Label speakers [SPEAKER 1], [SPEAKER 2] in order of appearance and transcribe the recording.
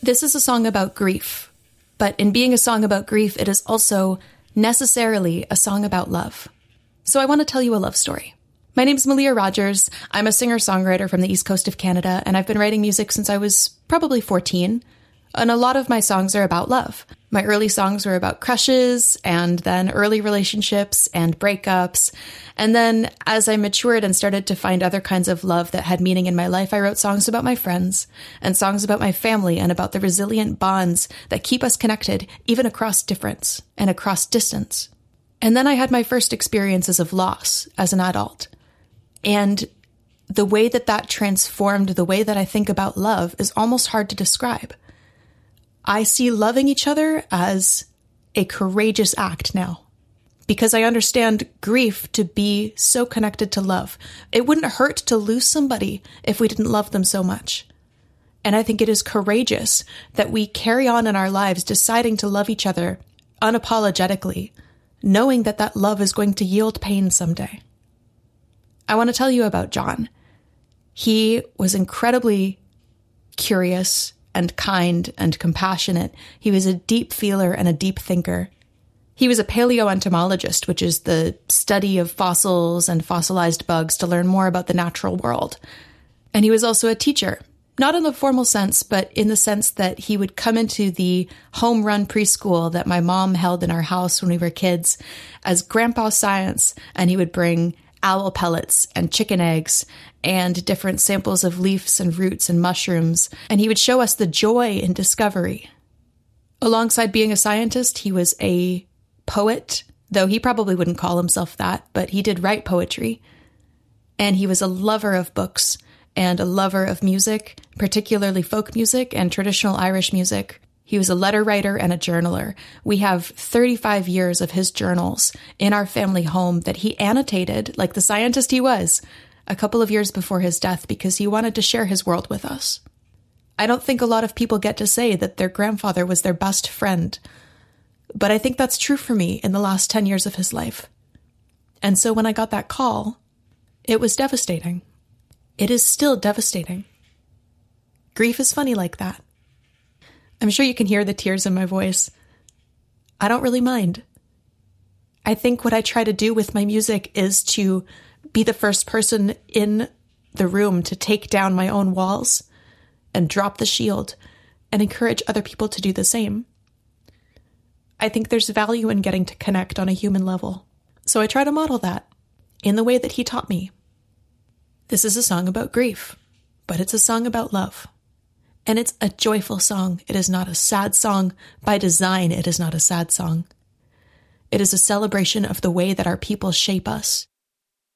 [SPEAKER 1] This is a song about grief, but in being a song about grief, it is also necessarily a song about love. So I want to tell you a love story. My name's Malia Rogers. I'm a singer-songwriter from the East Coast of Canada, and I've been writing music since I was probably 14. And a lot of my songs are about love. My early songs were about crushes, and then early relationships and breakups. And then as I matured and started to find other kinds of love that had meaning in my life, I wrote songs about my friends and songs about my family and about the resilient bonds that keep us connected, even across difference and across distance. And then I had my first experiences of loss as an adult. And the way that that transformed the way that I think about love is almost hard to describe. I see loving each other as a courageous act now, because I understand grief to be so connected to love. It wouldn't hurt to lose somebody if we didn't love them so much. And I think it is courageous that we carry on in our lives deciding to love each other unapologetically, knowing that that love is going to yield pain someday. I want to tell you about John. He was incredibly curious and kind and compassionate. He was a deep feeler and a deep thinker. He was a paleoentomologist, which is the study of fossils and fossilized bugs to learn more about the natural world. And he was also a teacher, not in the formal sense, but in the sense that he would come into the home-run preschool that my mom held in our house when we were kids as Grandpa Science, and he would bring owl pellets and chicken eggs and different samples of leaves and roots and mushrooms, and he would show us the joy in discovery. Alongside being a scientist, he was a poet, though he probably wouldn't call himself that, but he did write poetry. And he was a lover of books and a lover of music, particularly folk music and traditional Irish music. He was a letter writer and a journaler. We have 35 years of his journals in our family home that he annotated, like the scientist he was, a couple of years before his death because he wanted to share his world with us. I don't think a lot of people get to say that their grandfather was their best friend, but I think that's true for me in the last 10 years of his life. And so when I got that call, it was devastating. It is still devastating. Grief is funny like that. I'm sure you can hear the tears in my voice. I don't really mind. I think what I try to do with my music is to be the first person in the room to take down my own walls and drop the shield and encourage other people to do the same. I think there's value in getting to connect on a human level. So I try to model that in the way that he taught me. This is a song about grief, but it's a song about love. And it's a joyful song. It is not a sad song. By design, it is not a sad song. It is a celebration of the way that our people shape us